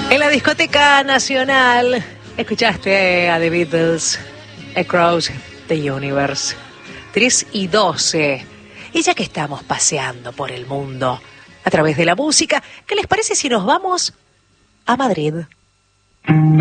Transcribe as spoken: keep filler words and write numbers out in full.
En la discoteca nacional escuchaste a The Beatles, Across the Universe, tres y doce. Y ya que estamos paseando por el mundo a través de la música, ¿qué les parece si nos vamos a Madrid?